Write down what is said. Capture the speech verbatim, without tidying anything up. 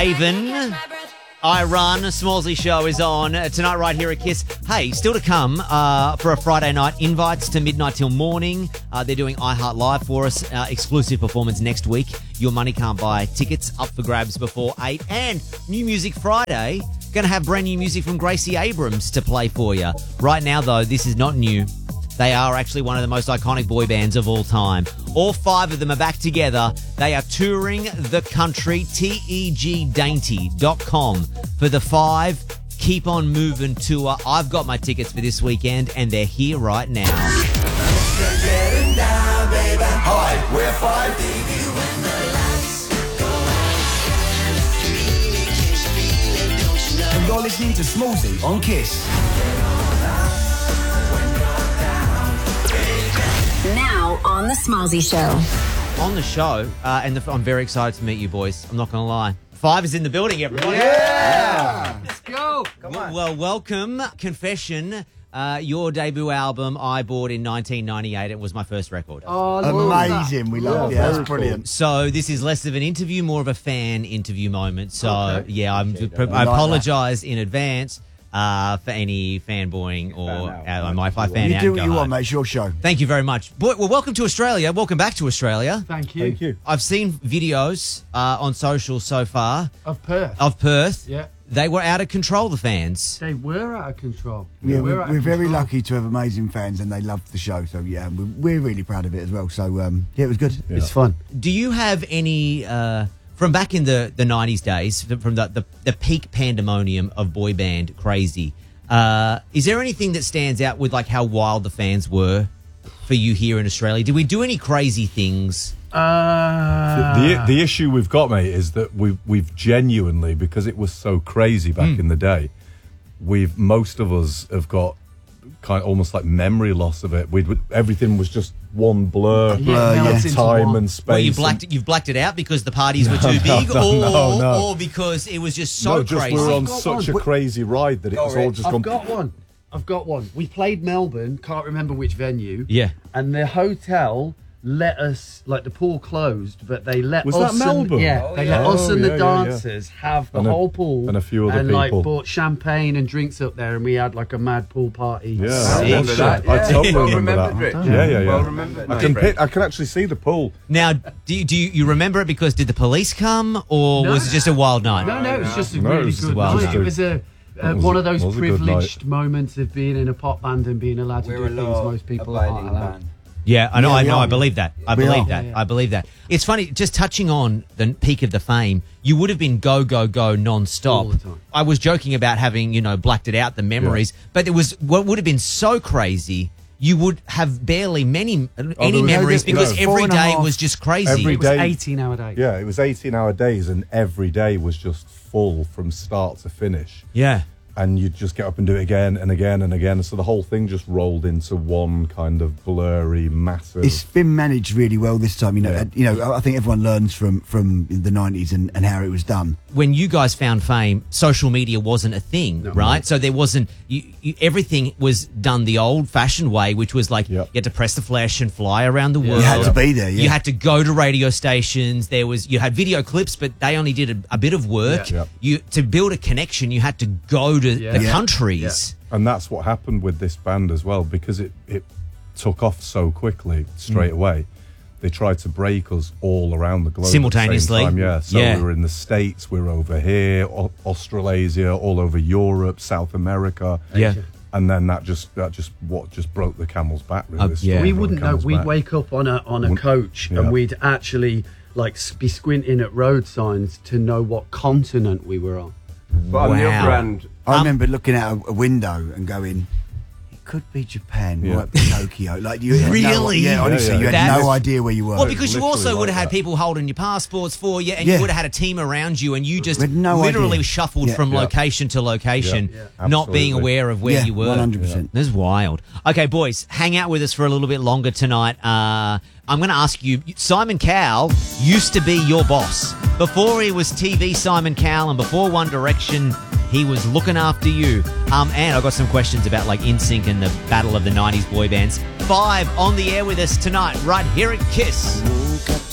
Haven. I Run, Smallsy Show is on uh, tonight right here at Kiss. Hey, still to come uh, for a Friday night, invites to midnight till morning. Uh, they're doing iHeart Live for us, uh, exclusive performance next week. Your money can't buy tickets up for grabs before eight. And New Music Friday, going to have brand new music from Gracie Abrams to play for you. Right now, though, this is not new. They are actually one of the most iconic boy bands of all time. All five of them are back together. They are touring the country. T E G dainty dot com for the five Keep On Moving tour. I've got my tickets for this weekend, and they're here right now. Hi, we're five. And you're listening to Smallsy on Kiss. Now on the Smallsy Show. On the show, uh, and the, I'm very excited to meet you boys. I'm not going to lie. Five is in the building, everybody. Yeah! Let's go. Come on. Well, welcome. Confession. Uh, your debut album, I bought in nineteen ninety-eight. It was my first record. Oh, I love Amazing. We love it. Yeah, that's brilliant. So this is less of an interview, more of a fan interview moment. So, Okay. yeah, I'm, I like apologise in advance uh, for any fanboying or uh, my fi fan You out. do and what go you home. want, mate. It's your show. Thank you very much. Boy, well, welcome to Australia. Welcome back to Australia. Thank you. Thank you. I've seen videos uh, on social so far Of Perth. of Perth. Yeah. They were out of control, the fans. They were out of control. Yeah, We're we're, out we're of very control. lucky to have amazing fans, and they loved the show. So yeah, we're, we're really proud of it as well. So um, yeah, it was good. It's fun. Do you have any, uh, from back in the, the nineties days, from the, the, the peak pandemonium of boy band crazy, uh, is there anything that stands out with like how wild the fans were for you here in Australia? Did we do any crazy things? Uh, The, the issue we've got, mate, is that we've, we've genuinely, because it was so crazy back Mm. in the day, we've, most of us have got kind of almost like memory loss of it. We'd, everything was just one blur, Yeah, yeah. melts into time one. and space. Well, you and- blacked you've blacked it out because the parties were too no, big, no, or, no, no. or because it was just so no, just crazy. we were on I've got such one. a crazy ride that it was all just I've gone... got one. I've got one. We played Melbourne, can't remember which venue. Yeah. And the hotel let us, like the pool closed, but they let Was us. that Melbourne? And, yeah, Oh, they yeah. let us Oh, and yeah, the yeah, yeah. dancers have the And a- whole pool. and a few other and, people. like, bought champagne and drinks up there, and we had like a mad pool party. Yeah, I I remember watched that. it. I totally Well remember remembered, that. Rich. Yeah, yeah, yeah. Well remembered. I can, pic- I can actually see the pool. Now, do you, do you, you remember it because did the police come, or No. was it just a wild night? No, no, it was just a No, it really was just good a wild night. night. It was a. Uh, It was one a- of those was a good privileged moments of being in a pop band and being allowed to We're do a things law most people abiding aren't allowed. band. Yeah, I know. Yeah, I we know. are. I believe that. I We believe are. that. Yeah, yeah. I believe that. It's funny. Just touching on the peak of the fame, you would have been go go go non-stop. All the time. I was joking about having you know blacked it out the memories, but it was what would have been so crazy. You would have barely many any there was- memories no, because no. Four every and a day half. was just crazy. Every It was day- eighteen hour days. Yeah, it was eighteen hour days, and every day was just full from start to finish. Yeah. And you'd just get up and do it again and again and again. So the whole thing just rolled into one kind of blurry, massive... It's been managed really well this time. You know, Yeah. uh, you know. I think everyone learns from from the nineties and, and how it was done. When you guys found fame, social media wasn't a thing, No. right? So there wasn't you, you, everything was done the old-fashioned way, which was like Yep. you had to press the flash and fly around the world. You had to be there. Yeah. You had to go to radio stations. There was you had video clips, but they only did a, a bit of work. Yeah. Yep. You to build a connection, you had to go to Yeah. the Yeah. countries. And that's what happened with this band as well, because it, it took off so quickly straight Mm. away. They tried to break us all around the globe Simultaneously? At the same time, yeah. So Yeah. we were in the States, we were over here, Au- Australasia, all over Europe, South America. Yeah. And then that just that just what just broke the camel's back. Really. Uh, The yeah. straw We broke the wouldn't know. camel's We'd back. wake up on a on a Wouldn't- coach yeah. and we'd actually like s- be squinting at road signs to know what continent we were on. But on the Wow. other hand, I Um, remember looking out a, a window and going, "It could be Japan, Yeah. might be Tokyo." Like you, had no- Really? yeah, honestly, Yeah, yeah. you had That's- no idea where you were. Well, because you literally also would have like had that. people holding your passports for you, and Yeah. you would have had a team around you, and you just We had no literally idea. shuffled Yeah. from Yeah. location to location, Yeah. Yeah. not being Absolutely. aware of where yeah, you were. one hundred percent. This is wild. Okay, boys, hang out with us for a little bit longer tonight. Uh, I'm going to ask you, Simon Cowell used to be your boss. Before he was T V Simon Cowell and before One Direction, he was looking after you. Um, and I've got some questions about like N Sync and the battle of the nineties boy bands. Five on the air with us tonight, right here at Kiss. Woke up